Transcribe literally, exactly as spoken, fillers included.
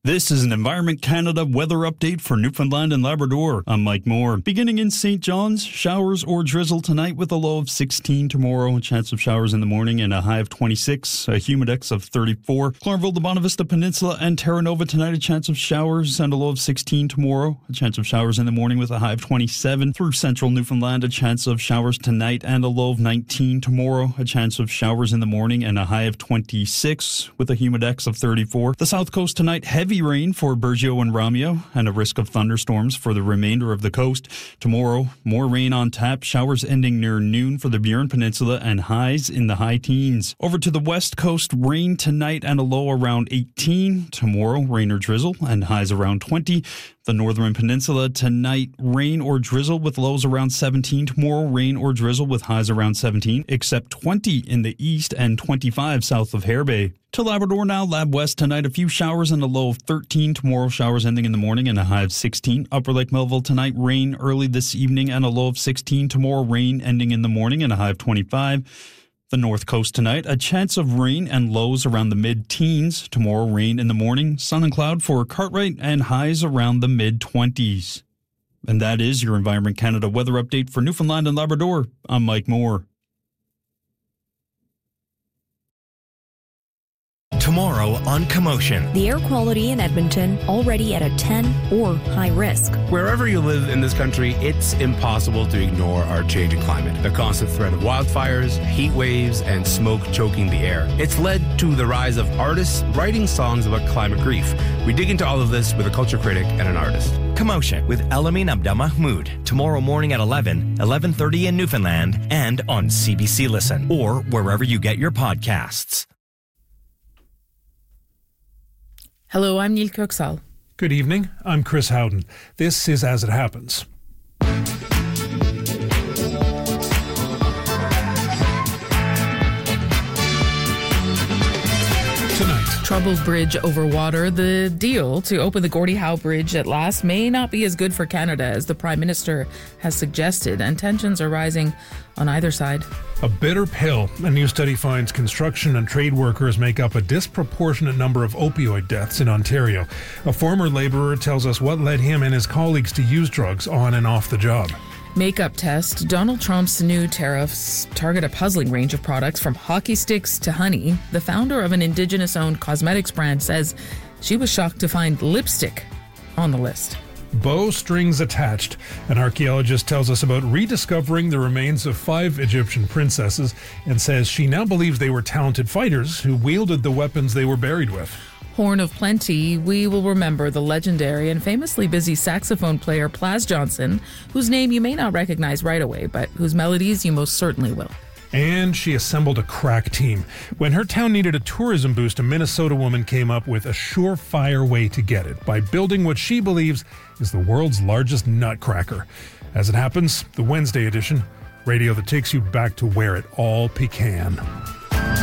This is an Environment Canada weather update for Newfoundland and Labrador. I'm Mike Moore. Beginning in Saint John's, showers or drizzle tonight with a low of sixteen tomorrow. A chance of showers in the morning and a high of twenty-six. A humidex of thirty-four. Clareville, the Bonavista Peninsula and Terra Nova tonight. A chance of showers and a low of sixteen tomorrow. A chance of showers in the morning with a high of twenty-seven. Through central Newfoundland, a chance of showers tonight and a low of nineteen tomorrow. A chance of showers in the morning and a high of twenty-six with a humidex of thirty-four. The south coast tonight, heavy rain for Burgeo and Ramio and a risk of thunderstorms for the remainder of the coast. Tomorrow, more rain on tap, showers ending near noon for the Burin Peninsula and highs in the high teens. Over to the west coast, rain tonight and a low around eighteen. Tomorrow, rain or drizzle and highs around twenty. The northern peninsula tonight, rain or drizzle with lows around seventeen. Tomorrow, rain or drizzle with highs around seventeen, except twenty in the east and twenty-five south of Hare Bay. To Labrador now, Lab West tonight, a few showers and a low of thirteen. Tomorrow, showers ending in the morning and a high of sixteen. Upper Lake Melville tonight, rain early this evening and a low of sixteen. Tomorrow, rain ending in the morning and a high of twenty-five. The north coast tonight, a chance of rain and lows around the mid-teens. Tomorrow, rain in the morning, sun and cloud for Cartwright and highs around the mid-twenties. And that is your Environment Canada weather update for Newfoundland and Labrador. I'm Mike Moore. Tomorrow on Commotion. The air quality in Edmonton already at a ten or high risk. Wherever you live in this country, it's impossible to ignore our changing climate. The constant threat of wildfires, heat waves, and smoke choking the air. It's led to the rise of artists writing songs about climate grief. We dig into all of this with a culture critic and an artist. Commotion with Elamin Abdelmahmoud. Tomorrow morning at eleven, eleven thirty in Newfoundland, and on C B C Listen, or wherever you get your podcasts. Hello, I'm Neil Kirksall. Good evening, I'm Chris Howden. This is As It Happens. Tonight. Troubled bridge over water. The deal to open the Gordie Howe Bridge at last may not be as good for Canada as the Prime Minister has suggested, and tensions are rising on either side. A bitter pill. A new study finds construction and trade workers make up a disproportionate number of opioid deaths in Ontario. A former labourer tells us what led him and his colleagues to use drugs on and off the job. Makeup test. Donald Trump's new tariffs target a puzzling range of products from hockey sticks to honey. The founder of an Indigenous-owned cosmetics brand says she was shocked to find lipstick on the list. Bowstrings attached. An archaeologist tells us about rediscovering the remains of five Egyptian princesses and says she now believes they were talented fighters who wielded the weapons they were buried with. Horn of Plenty, we will remember the legendary and famously busy saxophone player Plas Johnson, whose name you may not recognize right away, but whose melodies you most certainly will. And she assembled a crack team. When her town needed a tourism boost, a Minnesota woman came up with a surefire way to get it by building what she believes is the world's largest nutcracker. As it happens, the Wednesday edition, radio that takes you back to where it all began.